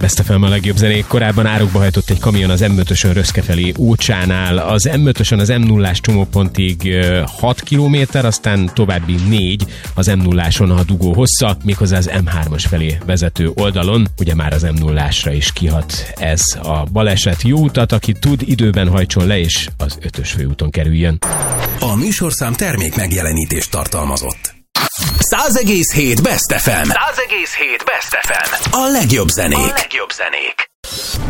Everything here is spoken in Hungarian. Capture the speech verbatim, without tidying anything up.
Best ef em a legjobb zenék. Korábban árokba hajtott egy kamion az em ötösön Röszke felé Ócsánál. Az em ötösön az em nullás csomópontig hat kilométer, aztán további négy az em nulláson a dugó hossza, méghozzá az em hármas felé vezető oldalon. Ugye már az em nullásra is kihat ez a baleset. Jó utat, aki tud, időben hajtson le, és az ötös főúton kerüljön. A műsorszám termék megjelenítést tartalmazott. száz egész hét Best ef em. száz egész hét Best ef em. A legjobb zenék. A legjobb zenék.